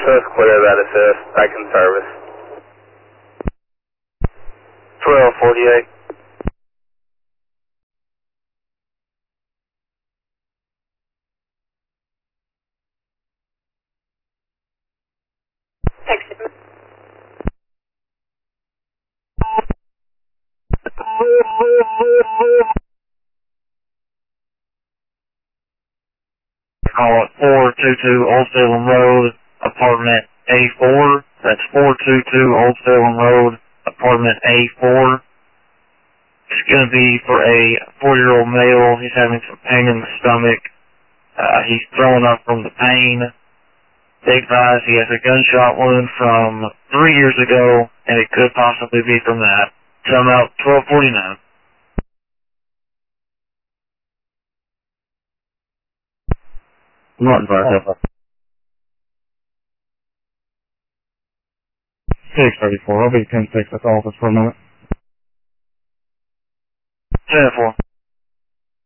assist, clear that assist, back in service. 1248. Call it 422 Old Salem Road, apartment A4. That's 422 Old Salem Road, apartment A4. It's going to be for a 4-year-old male. He's having some pain in the stomach. He's throwing up from the pain. They advise he has a gunshot wound from 3 years ago, and it could possibly be from that. Tell him out 1249. Martin Bar. 634. I'll be 10-6 at the office for a moment. 10-4.